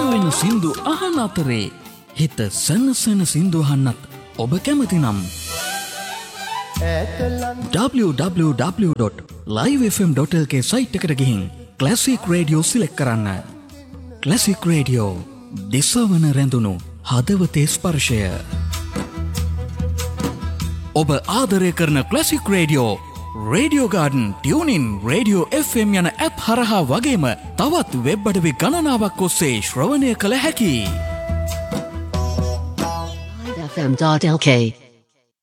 සිතුවෙන සින්දු අහන අතරේ හිත සනසන සින්දු අහන්නත් ඔබ කැමති නම් www.livefm.lk සයිට් එකට ගිහින් ක්ලාසික් රේඩියෝ සිලෙක්ට් කරන්න. ක්ලාසික් රේඩියෝ දිසවන රැඳුණු හදවතේ ස්පර්ශය. ඔබ ආදරය කරන classic radio radio garden tuning radio FM යන ඇප් හරහා වගේම තවත් වෙබ් අඩවි ගණනාවක් ඔස්සේ ශ්‍රවණය කළ හැකි. livefm.lk